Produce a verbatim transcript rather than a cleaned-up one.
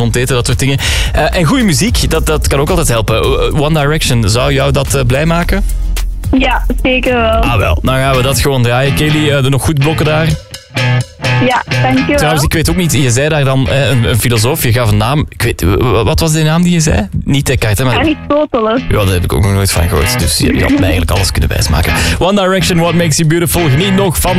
gezond eten, dat soort dingen. Uh, en goede muziek, dat, dat kan ook altijd helpen. One Direction, zou jou dat uh, blij maken? Ja, zeker wel. Ah wel, dan gaan we dat gewoon draaien. Kelly, uh, er nog goed blokken daar? Ja, dankjewel. Trouwens, ik weet ook niet, je zei daar dan eh, een, een filosoof, je gaf een naam. Ik weet, wat was die naam die je zei? Niet Eckhart, hè? Maar... Aristoteles. Ja, daar heb ik ook nog nooit van gehoord. Dus je, je had mij eigenlijk alles kunnen wijsmaken. One Direction, What Makes You Beautiful. Geniet nog van